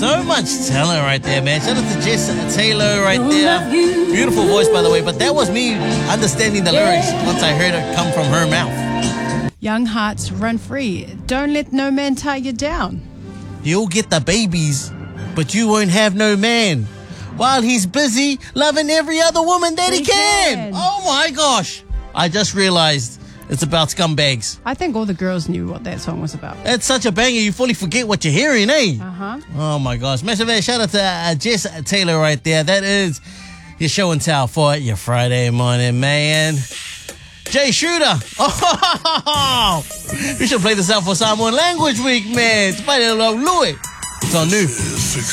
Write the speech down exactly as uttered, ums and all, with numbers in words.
So much talent right there, man. Shout out to Jess Taylor right there. Beautiful voice, by the way. But that was me understanding the lyrics once I heard it come from her mouth. Young hearts run free. Don't let no man tie you down. You'll get the babies, but you won't have no man. While he's busy loving every other woman that he, he can. can. Oh my gosh. I just realized it's about scumbags. I think all the girls knew what that song was about. It's such a banger, you fully forget what you're hearing, eh? Uh-huh. Oh my gosh. Massive shout out to uh, Jess Taylor right there. That is your show and tell for your Friday morning, man. Jay Shooter. Oh, we should play this out for Samoan Language Week, man. It's by Louis. It's on new.